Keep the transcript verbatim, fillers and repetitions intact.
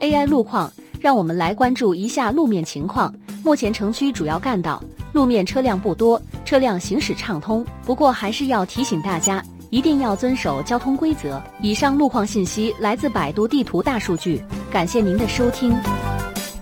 A I 路况，让我们来关注一下路面情况。目前城区主要干道路面车辆不多，车辆行驶畅通。不过还是要提醒大家，一定要遵守交通规则。以上路况信息来自百度地图大数据，感谢您的收听。